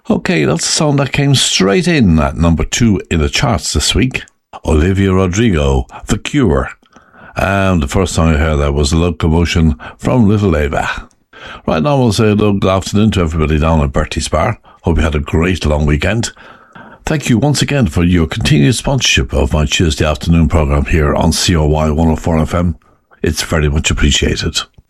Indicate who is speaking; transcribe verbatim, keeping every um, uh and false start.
Speaker 1: Okay, that's a song that came straight in at number two in the charts this week. Olivia Rodrigo, The Cure. And the first song I heard that was Locomotion from Little Ava. Right now we'll say good afternoon to everybody down at Bertie's Bar. Hope you had a great long weekend. Thank you once again for your continued sponsorship of my Tuesday afternoon programme here on C O Y one oh four F M. It's very much appreciated.